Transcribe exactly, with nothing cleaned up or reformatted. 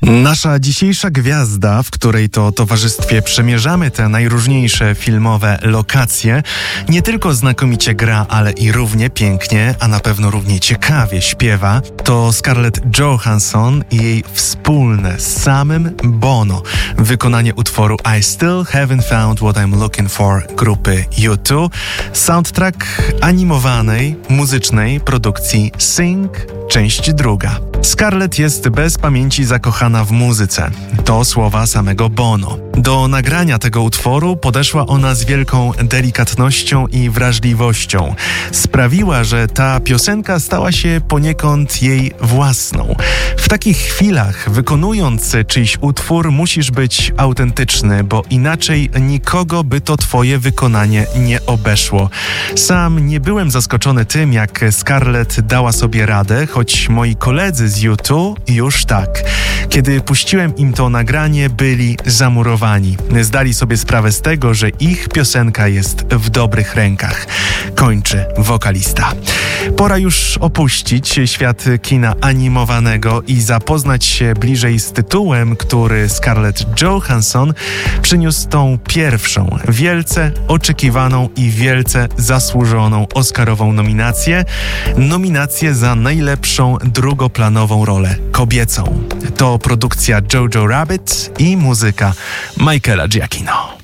Nasza dzisiejsza gwiazda, w której to towarzystwie przemierzamy te najróżniejsze filmowe lokacje, nie tylko znakomicie gra, ale i równie pięknie, a na pewno równie ciekawie śpiewa, to Scarlett Johansson i jej wspólne z samym Bono wykonanie utworu I Still Haven't Found What I'm Looking For grupy U dwa, soundtrack animowanej, muzycznej produkcji Sing, część druga. Scarlett jest bez pamięci zakochana w muzyce. To słowa samego Bono. Do nagrania tego utworu podeszła ona z wielką delikatnością i wrażliwością. Sprawiła, że ta piosenka stała się poniekąd jej własną. W takich chwilach, wykonując czyjś utwór, musisz być autentyczny, bo inaczej nikogo by to twoje wykonanie nie obeszło. Sam nie byłem zaskoczony tym, jak Scarlett dała sobie radę, choć moi koledzy z U dwa już tak. Kiedy puściłem im to nagranie, byli zamurowani. Zdali sobie sprawę z tego, że ich piosenka jest w dobrych rękach. Kończy wokalista. Pora już opuścić świat kina animowanego i zapoznać się bliżej z tytułem, który Scarlett Johansson przyniósł tą pierwszą, wielce oczekiwaną i wielce zasłużoną Oscarową nominację. Nominację za najlepszą drugoplanową rolę kobiecą. To produkcja Jojo Rabbit i muzyka Michaela Giacchino.